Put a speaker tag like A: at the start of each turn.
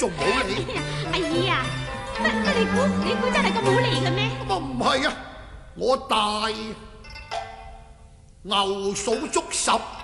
A: 仲冇理？
B: 哎呀，乜你估真係咁冇理嘅咩？
A: 乜唔係啊？我大牛數足10